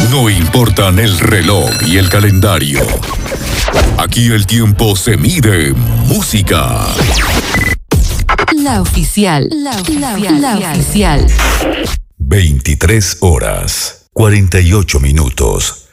No importan el reloj y el calendario. Aquí el tiempo se mide en música. La oficial. La oficial. 23 horas, 48 minutos.